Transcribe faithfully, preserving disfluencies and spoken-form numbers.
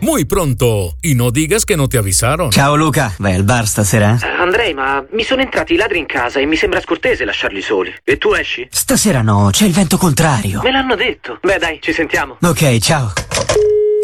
muy pronto. Y no digas que no te avisaron. Ciao Luca, vai al bar stasera? Uh, Andrei, ma mi sono entrati i ladri in casa e mi sembra scortese lasciarli soli. E tu esci? Stasera no, c'è il vento contrario. Me l'hanno detto. Beh dai, ci sentiamo. Ok, ciao.